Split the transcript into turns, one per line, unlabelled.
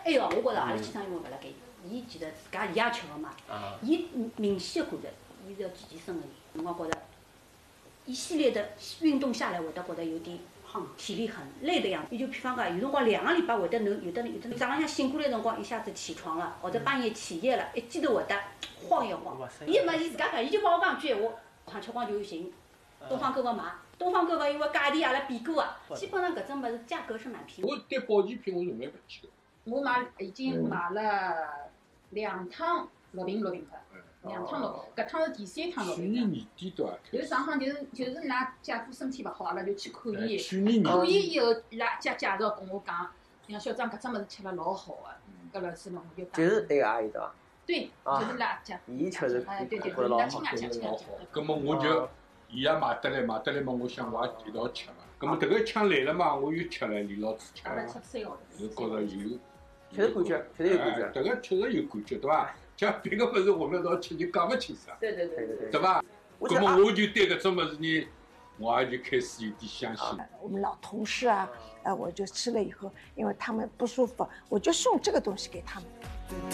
哎哟，我觉着阿拉先生因为勿辣盖，伊其实自家伊也吃个嘛，伊明显的感觉，伊是要健健身个人，我觉着一系列的运动下来，会得觉得有点体力很累的样子。伊就比方讲，有辰光2个礼拜会得能有的早浪向醒过来辰光一下子起床了，或者半夜起夜了，一记头会得晃一晃。伊嘛，伊自家讲，伊就帮我讲句闲话，上吃光就行。东方购物买，东方购物因为价钿阿拉比过啊，基本上搿种物事价格是蛮便宜。
我对保健品我从来勿去的。
我已经买了2趟6瓶块，2趟6，搿趟是第3趟6瓶。
去年年底对伐？
就是上趟就是㑚姐夫身体勿好，阿拉就去看伊。
去年年底。
看伊以后，伊拉介绍跟我讲，杨小张搿只物事吃了老好个，搿老师嘛我就打。
就是那个阿姨对伐？
对，就是拉姐。
伊确实
对，
老好，
亲家讲。
葛末我就。伊也买得来嘛，我想我也一道吃嘛。葛末迭个枪来了嘛，我又吃了，连牢子吃了。我觉着有，
确实感觉，确实有感觉。
迭个确实有感觉，对伐？像别个物事我们一道吃就讲勿清爽，
对，
对伐？葛末我就对搿种物事呢，我也就开始有点相信。
我们老同事啊，我就吃了以后，因为他们不舒服，我就送这个东西给他们。